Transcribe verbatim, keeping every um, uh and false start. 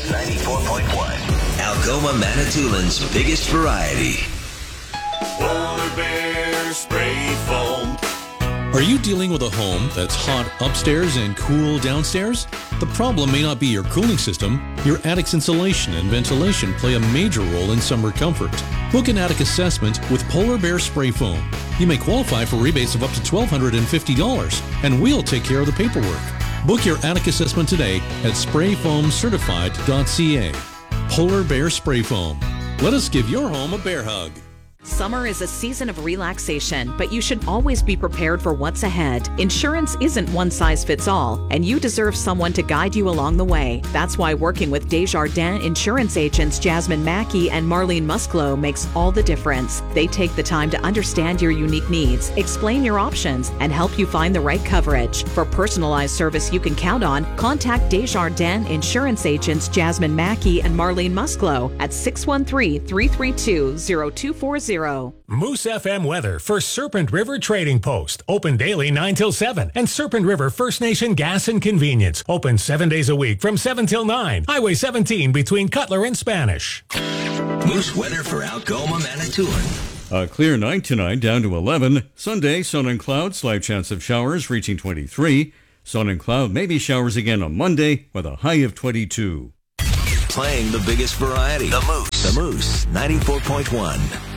Moose ninety-four point one. Algoma Manitoulин's biggest variety. Polar Bear Spray Foam. Are you dealing with a home that's hot upstairs and cool downstairs? The problem may not be your cooling system. Your attic's insulation and ventilation play a major role in summer comfort. Book an attic assessment with Polar Bear Spray Foam. You may qualify for rebates of up to one thousand two hundred fifty dollars, and we'll take care of the paperwork. Book your attic assessment today at spray foam certified dot c a. Polar Bear Spray Foam. Let us give your home a bear hug. Summer is a season of relaxation, but you should always be prepared for what's ahead. Insurance isn't one size fits all, and you deserve someone to guide you along the way. That's why working with Desjardins insurance agents Jasmine Mackey and Marlene Musclo makes all the difference. They take the time to understand your unique needs, explain your options, and help you find the right coverage. For personalized service you can count on, contact Desjardins insurance agents Jasmine Mackey and Marlene Musclo at six one three, three three two, zero two four zero. Moose F M weather for Serpent River Trading Post. Open daily nine till seven. And Serpent River First Nation Gas and Convenience. Open seven days a week from seven till nine. Highway seventeen between Cutler and Spanish. Moose weather for Algoma Manitoulin. A clear night tonight, down to eleven. Sunday, sun and cloud, slight chance of showers reaching twenty-three. Sun and cloud, maybe showers again on Monday with a high of twenty-two. Playing the biggest variety. The Moose. The Moose ninety-four point one.